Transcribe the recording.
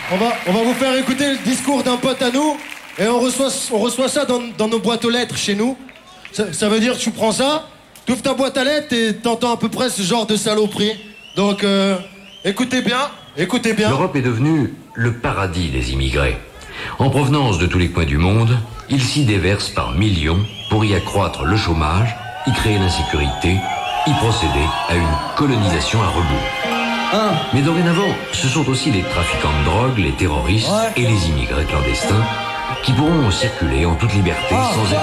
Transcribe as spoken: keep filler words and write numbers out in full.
On va, on va vous faire écouter le discours d'un pote à nous et on reçoit, on reçoit ça dans, dans nos boîtes aux lettres chez nous. Ça, ça veut dire que tu prends ça, tu ouvres ta boîte à lettres et t'entends à peu près ce genre de saloperie. Donc, euh, écoutez bien, écoutez bien. L'Europe est devenue le paradis des immigrés. En provenance de tous les coins du monde, ils s'y déversent par millions pour y accroître le chômage, y créer l'insécurité, y procéder à une colonisation à rebours. Hein? Mais dorénavant, ce sont aussi les trafiquants de drogue, les terroristes Ouais. et les immigrés clandestins qui pourront circuler en toute liberté Ah. sans être